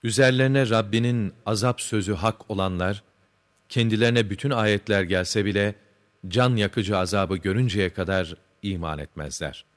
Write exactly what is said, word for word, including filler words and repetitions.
Üzerlerine Rabbinin azap sözü hak olanlar, kendilerine bütün ayetler gelse bile, can yakıcı azabı görünceye kadar iman etmezler.